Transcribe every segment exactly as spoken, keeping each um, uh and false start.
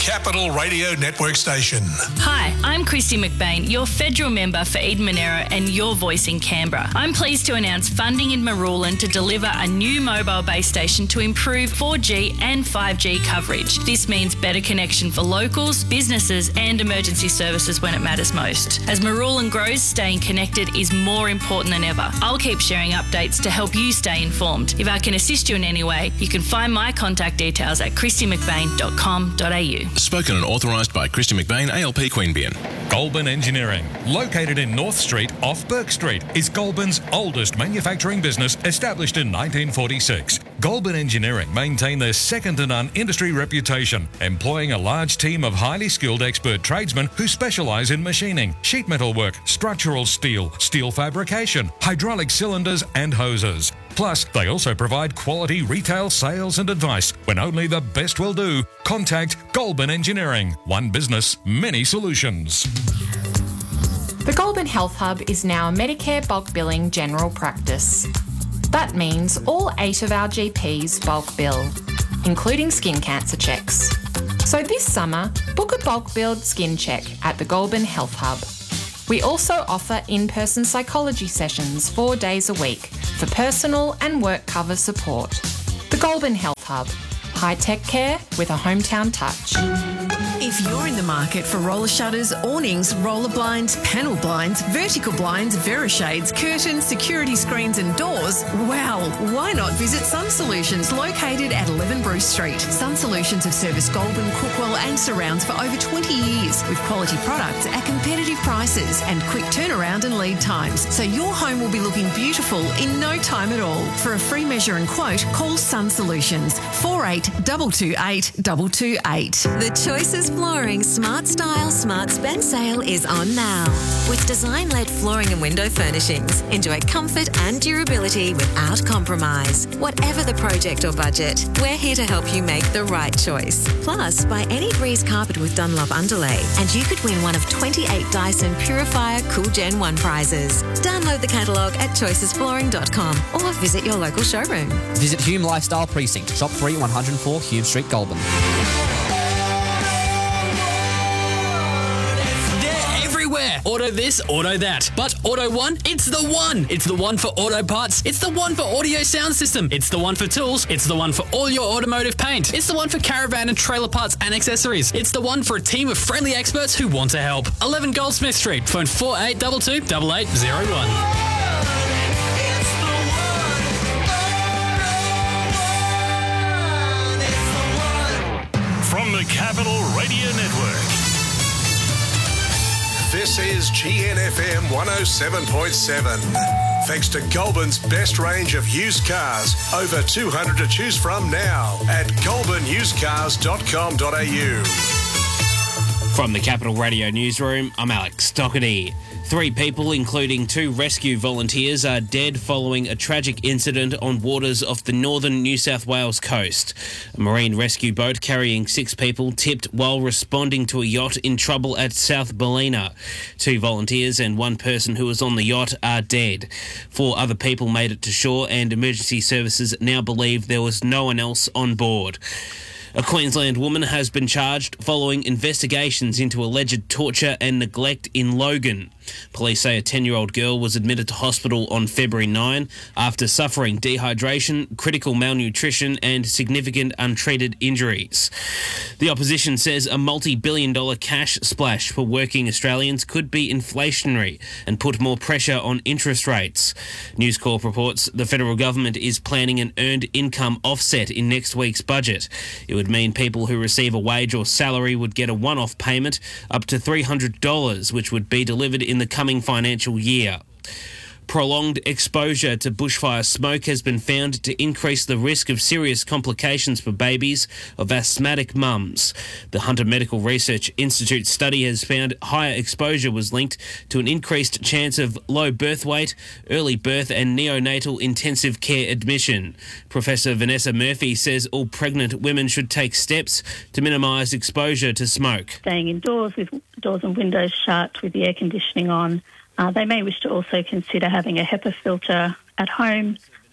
Capital Radio Network station. Hi, I'm Christy McBain, your federal member for Eden Monero and your voice in Canberra. I'm pleased to announce funding in Marulan to deliver a new mobile base station to improve four G and five G coverage. This means better connection for locals, businesses and emergency services when it matters most. As Marulan grows, staying connected is more important than ever. I'll keep sharing updates to help you stay informed. If I can assist you in any way, you can find my contact details at christy mcbain dot com dot a u. Spoken and authorised by Christy McBain, A L P Queanbeyan. Goulburn Engineering, located in North Street off Burke Street, is Goulburn's oldest manufacturing business, established in nineteen forty-six. Goulburn Engineering maintain their second-to-none industry reputation, employing a large team of highly skilled expert tradesmen who specialise in machining, sheet metal work, structural steel, steel fabrication, hydraulic cylinders and hoses. Plus, they also provide quality retail sales and advice. When only the best will do, contact Goulburn Engineering. One business, many solutions. The Goulburn Health Hub is now a Medicare bulk billing general practice. That means all eight of our G Ps bulk bill, including skin cancer checks. So this summer, book a bulk billed skin check at the Goulburn Health Hub. We also offer in-person psychology sessions four days a week for personal and work cover support. The Goulburn Health Hub. High-tech care with a hometown touch. If you're in the market for roller shutters, awnings, roller blinds, panel blinds, vertical blinds, Verishades, curtains, security screens and doors, wow, why not visit Sun Solutions, located at eleven Bruce Street. Sun Solutions have serviced Goulburn, Crookwell and surrounds for over twenty years with quality products at competitive prices and quick turnaround and lead times, so your home will be looking beautiful in no time at all. For a free measure and quote, call Sun Solutions, four eight two two eight two two eight. The Choices Flooring Smart Style Smart Spend sale is on now. With design-led flooring and window furnishings, enjoy comfort and durability without compromise. Whatever the project or budget, we're here to help you make the right choice. Plus, buy any Breeze carpet with Dunlop underlay and you could win one of twenty-eight Dyson Purifier Cool Gen one prizes. Download the catalogue at choices flooring dot com or visit your local showroom. Visit Hume Lifestyle Precinct, Shop three, one oh four Hume Street, Goulburn. Auto this, auto that. But Auto One, it's the one. It's the one for auto parts. It's the one for audio sound system. It's the one for tools. It's the one for all your automotive paint. It's the one for caravan and trailer parts and accessories. It's the one for a team of friendly experts who want to help. eleven Goldsmith Street. Phone four eight two two, eight eight zero one. From the Capital Radio Network, this is G N F M one oh seven point seven. Thanks to Goulburn's best range of used cars, over two hundred to choose from now at goulburn used cars dot com dot a u. From the Capital Radio Newsroom, I'm Alex Doherty. Three people, including two rescue volunteers, are dead following a tragic incident on waters off the northern New South Wales coast. A marine rescue boat carrying six people tipped while responding to a yacht in trouble at South Ballina. Two volunteers and one person who was on the yacht are dead. Four other people made it to shore and emergency services now believe there was no one else on board. A Queensland woman has been charged following investigations into alleged torture and neglect in Logan. Police say a ten-year-old girl was admitted to hospital on February ninth after suffering dehydration, critical malnutrition and significant untreated injuries. The opposition says a multi-billion dollar cash splash for working Australians could be inflationary and put more pressure on interest rates. News Corp reports the federal government is planning an earned income offset in next week's budget. It would mean people who receive a wage or salary would get a one-off payment up to three hundred dollars, which would be delivered in the coming financial year. Prolonged exposure to bushfire smoke has been found to increase the risk of serious complications for babies of asthmatic mums. The Hunter Medical Research Institute study has found higher exposure was linked to an increased chance of low birth weight, early birth and neonatal intensive care admission. Professor Vanessa Murphy says all pregnant women should take steps to minimise exposure to smoke. Staying indoors with doors and windows shut, with the air conditioning on. Uh, they may wish to also consider having a HEPA filter at home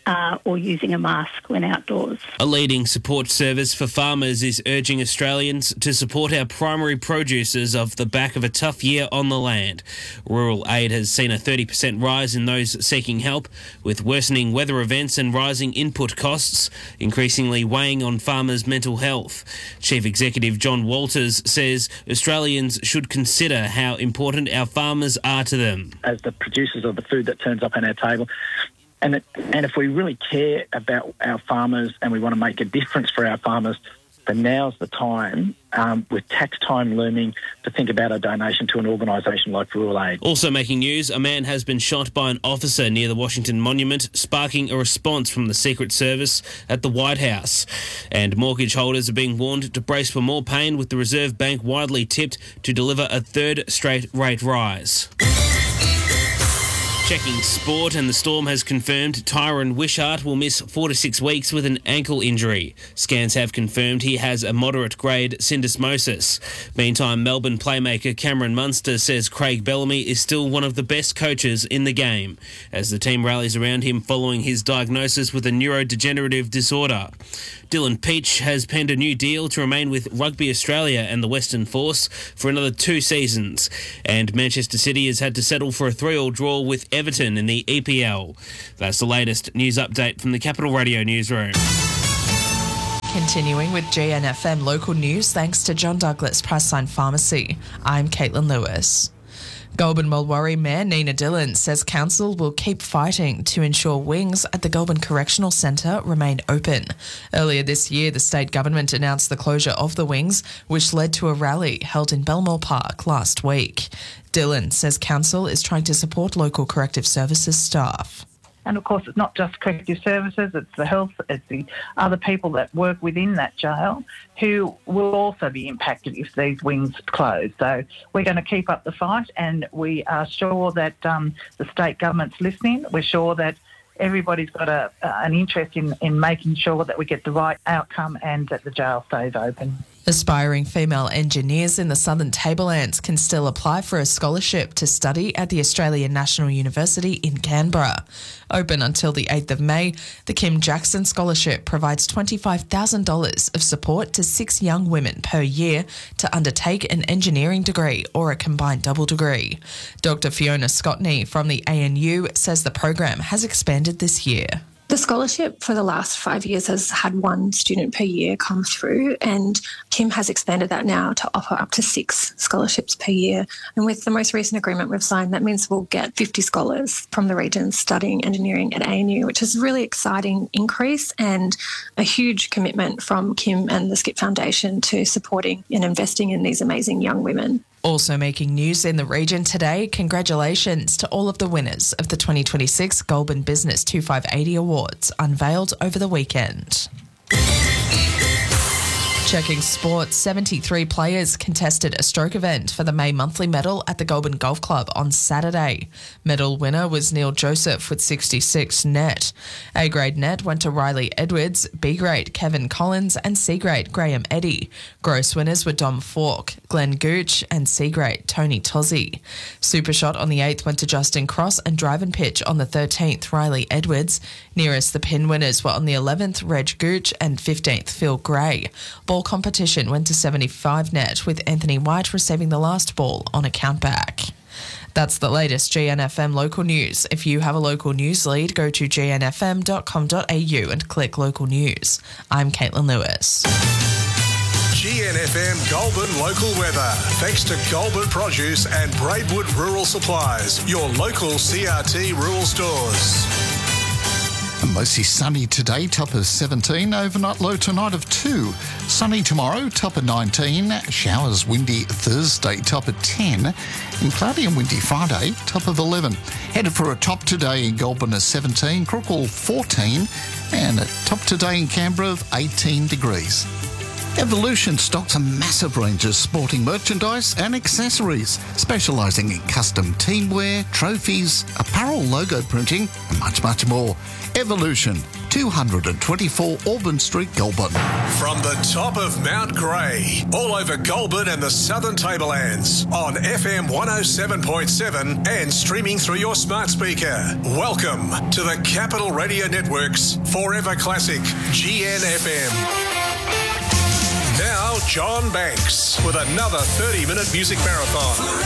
uh, or using a mask when outdoors. A leading support service for farmers is urging Australians to support our primary producers off the back of a tough year on the land. Rural Aid has seen a thirty percent rise in those seeking help, with worsening weather events and rising input costs increasingly weighing on farmers' mental health. Chief Executive John Walters says Australians should consider how important our farmers are to them. As the producers of the food that turns up on our table, and, it, and if we really care about our farmers and we want to make a difference for our farmers, then now's the time, um, with tax time looming, to think about a donation to an organisation like Rural Aid. Also making news, a man has been shot by an officer near the Washington Monument, sparking a response from the Secret Service at the White House. And mortgage holders are being warned to brace for more pain, with the Reserve Bank widely tipped to deliver a third straight rate rise. Checking sport, and the Storm has confirmed Tyron Wishart will miss four to six weeks with an ankle injury. Scans have confirmed he has a moderate-grade syndesmosis. Meantime, Melbourne playmaker Cameron Munster says Craig Bellamy is still one of the best coaches in the game, as the team rallies around him following his diagnosis with a neurodegenerative disorder. Dylan Peach has penned a new deal to remain with Rugby Australia and the Western Force for another two seasons. And Manchester City has had to settle for a three-all draw with Everton in the E P L. That's the latest news update from the Capital Radio newsroom. Continuing with G N F M local news, thanks to John Douglas Priceline Pharmacy. I'm Caitlin Lewis. Goulburn Mulwaree Mayor Nina Dillon says council will keep fighting to ensure wings at the Goulburn Correctional Centre remain open. Earlier this year, the state government announced the closure of the wings, which led to a rally held in Belmore Park last week. Dillon says council is trying to support local corrective services staff. And of course, it's not just corrective services, it's the health, it's the other people that work within that jail who will also be impacted if these wings close. So we're going to keep up the fight, and we are sure that um, the state government's listening. We're sure that everybody's got a, uh, an interest in, in making sure that we get the right outcome and that the jail stays open. Aspiring female engineers in the Southern Tablelands can still apply for a scholarship to study at the Australian National University in Canberra. Open until the eighth of May, the Kim Jackson Scholarship provides twenty-five thousand dollars of support to six young women per year to undertake an engineering degree or a combined double degree. Doctor Fiona Scotney from the A N U says the program has expanded this year. The scholarship for the last five years has had one student per year come through, and Kim has expanded that now to offer up to six scholarships per year. And with the most recent agreement we've signed, that means we'll get fifty scholars from the region studying engineering at A N U, which is a really exciting increase and a huge commitment from Kim and the Skip Foundation to supporting and investing in these amazing young women. Also making news in the region today, congratulations to all of the winners of the twenty twenty-six Goulburn Business twenty-five eighty Awards unveiled over the weekend. Checking sports, seventy-three players contested a stroke event for the May Monthly Medal at the Goulburn Golf Club on Saturday. Medal winner was Neil Joseph with sixty-six net. A-grade net went to Riley Edwards, B-grade Kevin Collins and C-grade Graham Eddy. Gross winners were Dom Falk, Glenn Gooch and C-grade Tony Tozzi. Super shot on the eighth went to Justin Cross and drive and pitch on the thirteenth Riley Edwards. Nearest the pin winners were on the eleventh Reg Gooch and fifteenth Phil Gray. Ball competition went to seventy-five net, with Anthony White receiving the last ball on a countback. That's the latest G N F M local news. If you have a local news lead, go to g n f m dot com dot a u and click local news. I'm Caitlin Lewis. G N F M Goulburn local weather. Thanks to Goulburn Produce and Braidwood Rural Supplies, your local C R T rural stores. Mostly sunny today, top of seventeen. Overnight low tonight of two. Sunny tomorrow, top of nineteen. Showers windy Thursday, top of ten. And cloudy and windy Friday, top of eleven. Headed for a top today in Goulburn of seventeen. Crookall fourteen. And a top today in Canberra of eighteen degrees. Evolution stocks a massive range of sporting merchandise and accessories, specialising in custom teamwear, trophies, apparel logo printing and much, much more. Evolution, two twenty-four Auburn Street, Goulburn. From the top of Mount Grey, all over Goulburn and the Southern Tablelands, on F M one oh seven point seven and streaming through your smart speaker. Welcome to the Capital Radio Network's Forever Classic G N F M. Now, John Banks with another thirty-minute music marathon.